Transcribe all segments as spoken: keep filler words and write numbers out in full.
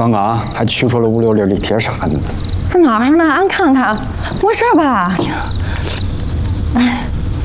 刚刚还取出了五六粒的铁砂子。 这哪儿呢？俺看看，没事吧？哎，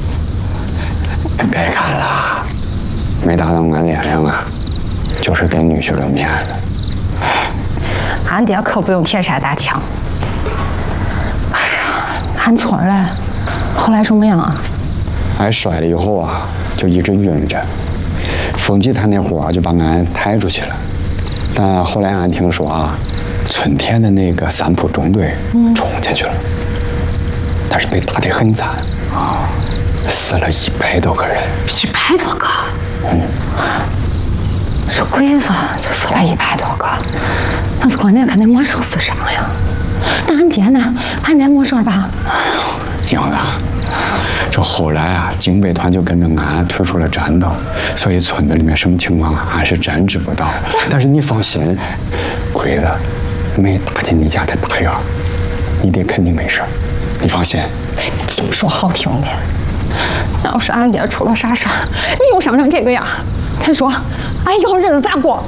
别看了，没打到俺脸上啊，就是给女婿留面子。 俺爹可不用铁砂打枪。哎呀，俺错了。后来什么样啊？ 俺摔了以后啊，就一直晕着。风纪他那伙儿就把俺抬出去了。但后来俺听说啊，村田的那个三浦中队冲进去了，但是被打得很惨啊，死了一百多个人。 一百多个？嗯。这鬼子就死了一百多个，那是关键肯定没生死伤呀。那俺爹呢？俺爹没事吧？ 英子，这后来啊，警备团就跟着俺退出了战斗，所以村子里面什么情况俺是真知不道。但是你放心，鬼子没打进你家的大院，你爹肯定没事，你放心。 净说好听的，要是俺爹出了啥事儿，你又伤成这个样，他说俺以后日子咋过？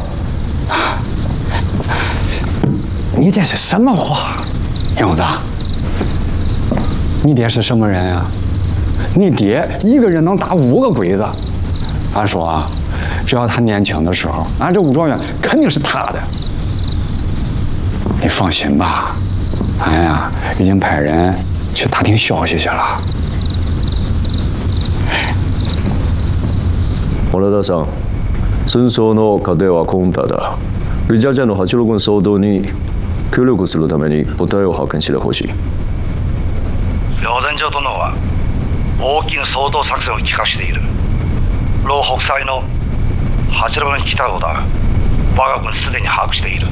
你这是什么话，英子？你爹是什么人啊？你爹一个人能打五个鬼子。俺说啊，只要他年轻的时候，俺这武状元肯定是他的。你放心吧，俺呀已经派人去打听消息去了。 小田さん、戦争の過程は混沌だ。リジャージャのはちろく軍総動に協力するために部隊を派遣してほしい。 遼前城殿は大きな総動作戦を企画している。老北西の八郎に来たようだ。我が軍すでに把握している。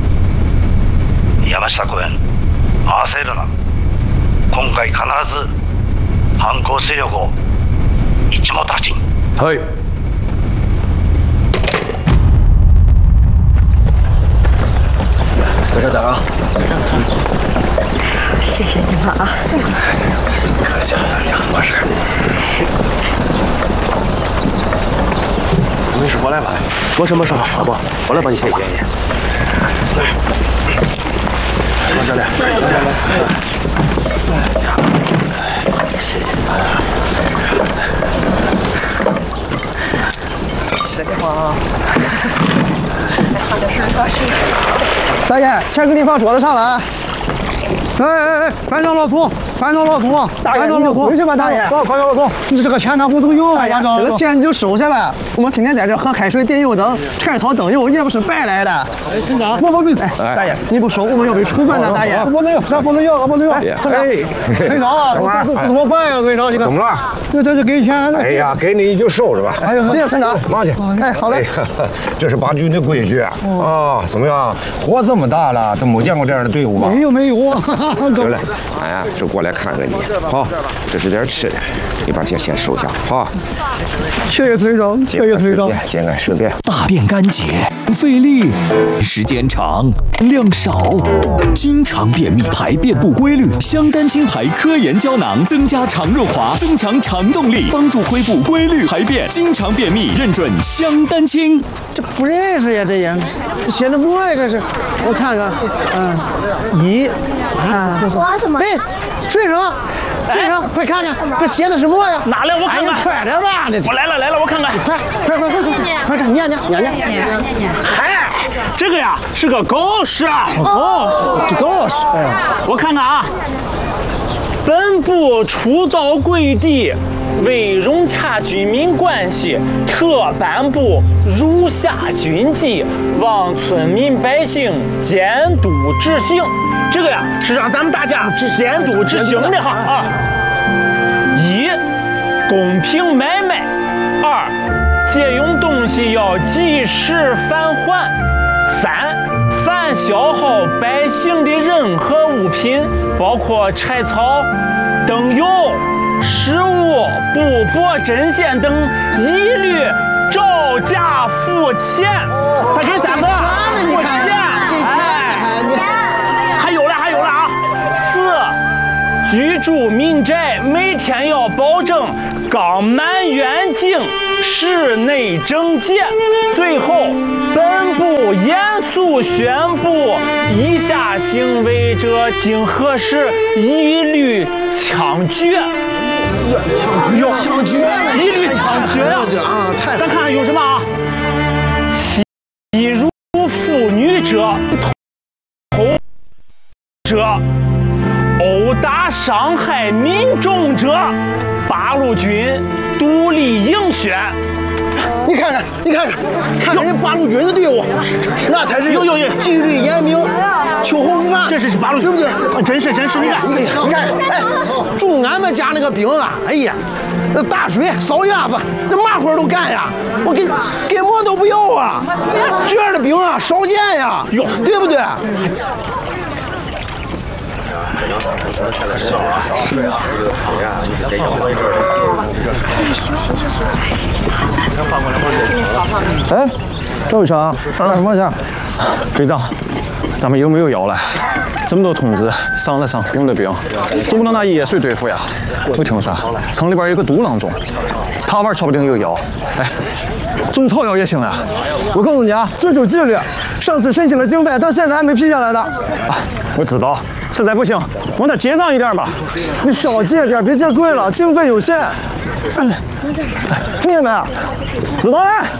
山下公園、焦るな。今回必ず反抗勢力を一網打尽。 はい。 副社长， 谢谢你们啊！ 可下两拨事。没事，我来吧。没什么事，好不？我来帮你解决。来，王教练，王教练，谢谢。大家好。大爷，钱给你放桌子上了。哎哎哎，班长老祖，班长老祖，大爷，你回去吧，大爷。班长老祖，你这个钱咱不都用了？班长，这个钱你就收下了。我们天天在这喝开水、点油灯、柴草灯油，也不是白来的。哎，村长，我我没。哎，大爷，你不收，我们要被处分的，大爷。不能要，咱不能要，不能要。村长，村长，这怎么办呀？村长，你看。怎么了？这这是给钱。 哎呀，给你就收着吧。 哎呦，谢谢村长。 忙去。 哎，好嘞。 这是八军的规矩啊！怎么样？活这么大了，都没见过这样的队伍吧？ 没有，没有啊。 对了，俺呀是过来看看你。好，这是点吃的，你把这先收下。好， 谢谢村长，谢谢村长。 节哀顺变。 大便干结，费力，时间长，量少，经常便秘，排便不规律。香丹清排科研胶囊增加肠润滑，增强肠动力，帮助恢复规律排便。经常便秘，认准香丹清。 这不认识呀，这也写的不会，这是我看看，嗯，一啊， 哇什么？ 哎，顺生，顺生，快看看，这写的什么呀？ 哪来？我看看。 快点吧，这我来了来了，我看看。 快快快快快快看，念念念念。 嗨，这个呀是个告示啊。 哦，这告示。哎， 我看看啊，本部出造贵地。为融洽军民关系，特颁布如下军纪，望村民百姓监督执行。这个呀是让咱们大家监督执行的哈啊！一，公平买卖；二，借用东西要及时返还；三，凡消耗百姓的任何物品，包括柴草、灯油、食物、布帛、针线等，一律照价付钱。快给咱们付钱！哎，还有了，还有了啊！四，居住民宅每天要保证缸满园净，室内整洁。最后，本部严速宣布，以下行为者经核实，一律枪决。 枪决，枪决， 一律枪决呀！ 啊，太…… 咱看看有什么啊？欺辱妇女者、偷者、殴打伤害民众者，八路军独立应选。 你看看，你看看，看看人八路军的队伍，那才是有有有纪律严明，秋后无犯。 这是八路军， 对不对？ 真是真是，你看， 你看，你看，哎，中俺们家那个兵啊，哎呀，那大水扫鸭子，那嘛活都干呀，我给给馍都不要啊，这样的兵啊少见呀， 哟， 对不对？哎，赵伟成，干什么去？ 队长，咱们有没有药了？这么多同志伤了伤，病了病，总不能拿野水对付呀。我听说城里边有个独郎中，他玩说不定有药。哎，种草药也行呀。 我告诉你啊，遵守纪律。上次申请了经费，到现在还没批下来的。 啊，我知道，实在不行，往他结上一点吧。 你少借点，别借贵了，经费有限。嗯，听见没？ 知道了。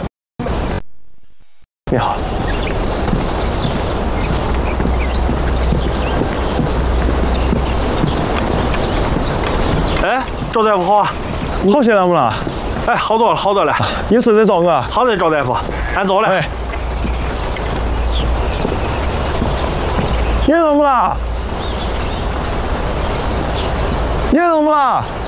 你好。 哎，赵大夫好啊， 好些了不啦？ 哎，好多了，好多了。 有事再找我。 好的，赵大夫，俺走了。 哎，你怎么了？你怎么了？